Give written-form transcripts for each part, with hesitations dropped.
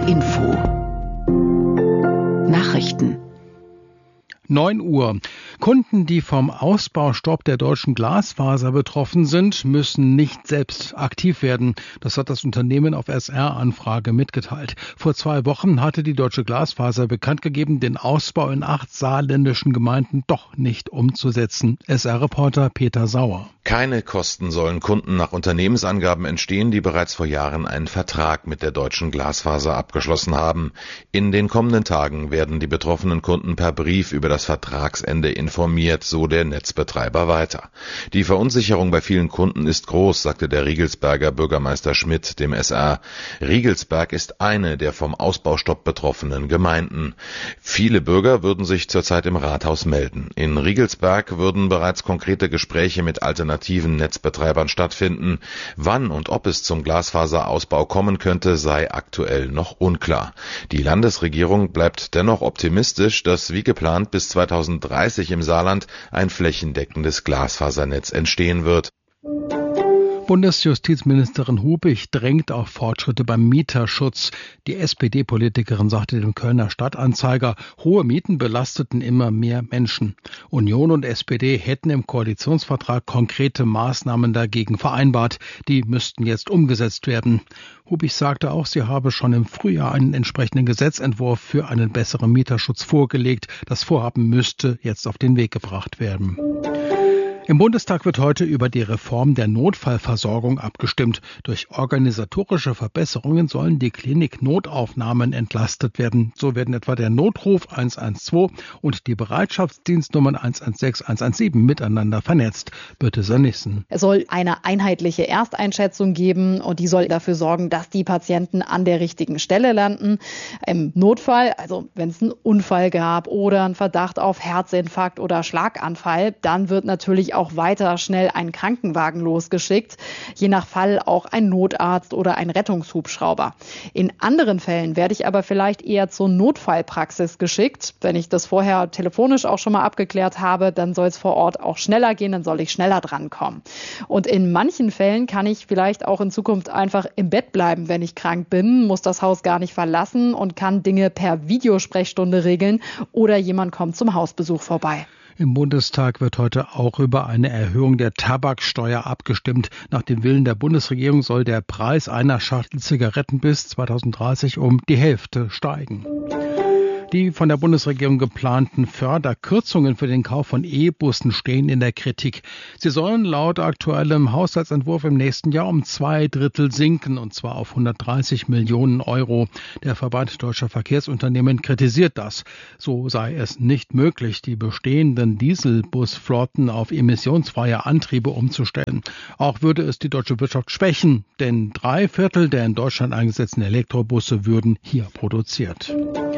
Info Nachrichten 9 Uhr. Kunden, die vom Ausbaustopp der deutschen Glasfaser betroffen sind, müssen nicht selbst aktiv werden. Das hat das Unternehmen auf SR-Anfrage mitgeteilt. Vor 2 Wochen hatte die deutsche Glasfaser bekannt gegeben, den Ausbau in 8 saarländischen Gemeinden doch nicht umzusetzen. SR-Reporter Peter Sauer. Keine Kosten sollen Kunden nach Unternehmensangaben entstehen, die bereits vor Jahren einen Vertrag mit der deutschen Glasfaser abgeschlossen haben. In den kommenden Tagen werden die betroffenen Kunden per Brief über das Vertragsende informiert, so der Netzbetreiber weiter. Die Verunsicherung bei vielen Kunden ist groß, sagte der Riegelsberger Bürgermeister Schmidt dem SR. Riegelsberg ist eine der vom Ausbaustopp betroffenen Gemeinden. Viele Bürger würden sich zurzeit im Rathaus melden. In Riegelsberg würden bereits konkrete Gespräche mit alternativen Netzbetreibern stattfinden. Wann und ob es zum Glasfaserausbau kommen könnte, sei aktuell noch unklar. Die Landesregierung bleibt dennoch optimistisch, dass wie geplant bis 2030 im Saarland ein flächendeckendes Glasfasernetz entstehen wird. Bundesjustizministerin Hubig drängt auf Fortschritte beim Mieterschutz. Die SPD-Politikerin sagte dem Kölner Stadtanzeiger, hohe Mieten belasteten immer mehr Menschen. Union und SPD hätten im Koalitionsvertrag konkrete Maßnahmen dagegen vereinbart. Die müssten jetzt umgesetzt werden. Hubig sagte auch, sie habe schon im Frühjahr einen entsprechenden Gesetzentwurf für einen besseren Mieterschutz vorgelegt. Das Vorhaben müsste jetzt auf den Weg gebracht werden. Im Bundestag wird heute über die Reform der Notfallversorgung abgestimmt. Durch organisatorische Verbesserungen sollen die Klinik-Notaufnahmen entlastet werden. So werden etwa der Notruf 112 und die Bereitschaftsdienstnummern 116, 117 miteinander vernetzt. Birte Sönnigsen. Es soll eine einheitliche Ersteinschätzung geben und die soll dafür sorgen, dass die Patienten an der richtigen Stelle landen. Im Notfall, also wenn es einen Unfall gab oder einen Verdacht auf Herzinfarkt oder Schlaganfall, dann wird natürlich auch weiter schnell ein Krankenwagen losgeschickt, je nach Fall auch ein Notarzt oder ein Rettungshubschrauber. In anderen Fällen werde ich aber vielleicht eher zur Notfallpraxis geschickt. Wenn ich das vorher telefonisch auch schon mal abgeklärt habe, dann soll es vor Ort auch schneller gehen, dann soll ich schneller drankommen. Und in manchen Fällen kann ich vielleicht auch in Zukunft einfach im Bett bleiben, wenn ich krank bin, muss das Haus gar nicht verlassen und kann Dinge per Videosprechstunde regeln oder jemand kommt zum Hausbesuch vorbei. Im Bundestag wird heute auch über eine Erhöhung der Tabaksteuer abgestimmt. Nach dem Willen der Bundesregierung soll der Preis einer Schachtel Zigaretten bis 2030 um die Hälfte steigen. Die von der Bundesregierung geplanten Förderkürzungen für den Kauf von E-Bussen stehen in der Kritik. Sie sollen laut aktuellem Haushaltsentwurf im nächsten Jahr um 2/3 sinken, und zwar auf 130 Millionen Euro. Der Verband Deutscher Verkehrsunternehmen kritisiert das. So sei es nicht möglich, die bestehenden Dieselbusflotten auf emissionsfreie Antriebe umzustellen. Auch würde es die deutsche Wirtschaft schwächen, denn 3/4 der in Deutschland eingesetzten Elektrobusse würden hier produziert.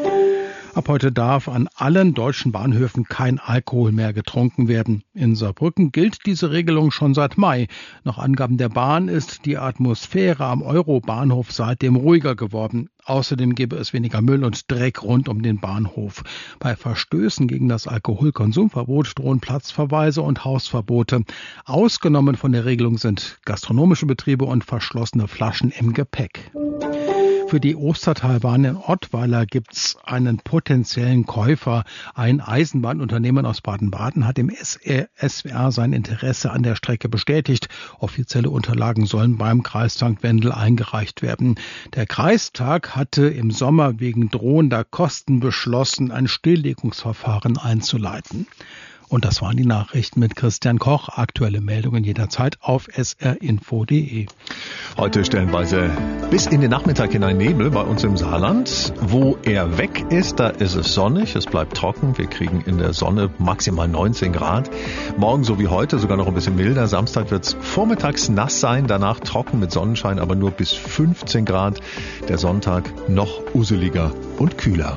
Ab heute darf an allen deutschen Bahnhöfen kein Alkohol mehr getrunken werden. In Saarbrücken gilt diese Regelung schon seit Mai. Nach Angaben der Bahn ist die Atmosphäre am Eurobahnhof seitdem ruhiger geworden. Außerdem gebe es weniger Müll und Dreck rund um den Bahnhof. Bei Verstößen gegen das Alkoholkonsumverbot drohen Platzverweise und Hausverbote. Ausgenommen von der Regelung sind gastronomische Betriebe und verschlossene Flaschen im Gepäck. Für die Ostertalbahn in Ottweiler gibt's einen potenziellen Käufer. Ein Eisenbahnunternehmen aus Baden-Baden hat dem SWR sein Interesse an der Strecke bestätigt. Offizielle Unterlagen sollen beim Kreistag Wendel eingereicht werden. Der Kreistag hatte im Sommer wegen drohender Kosten beschlossen, ein Stilllegungsverfahren einzuleiten. Und das waren die Nachrichten mit Christian Koch. Aktuelle Meldungen jederzeit auf srinfo.de. Heute stellenweise bis in den Nachmittag hinein Nebel bei uns im Saarland. Wo er weg ist, da ist es sonnig, es bleibt trocken. Wir kriegen in der Sonne maximal 19 Grad. Morgen so wie heute sogar noch ein bisschen milder. Samstag wird es vormittags nass sein, danach trocken mit Sonnenschein, aber nur bis 15 Grad. Der Sonntag noch useliger und kühler.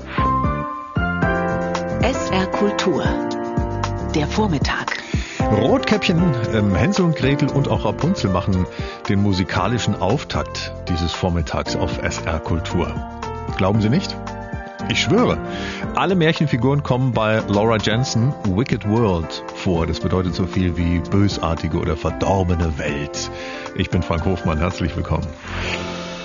SR Kultur. Der Vormittag. Rotkäppchen, Hänsel und Gretel und auch Rapunzel machen den musikalischen Auftakt dieses Vormittags auf SR Kultur. Glauben Sie nicht? Ich schwöre, alle Märchenfiguren kommen bei Laura Jensen Wicked World vor. Das bedeutet so viel wie bösartige oder verdorbene Welt. Ich bin Frank Hofmann, herzlich willkommen.